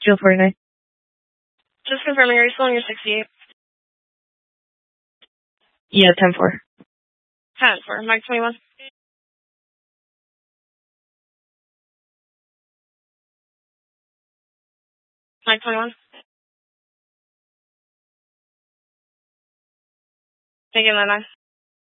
Jill 49. Just confirming, are you still on your 68? Yeah, 10-4. 10-4. Mike 21. Mike 21. Again, 9-9.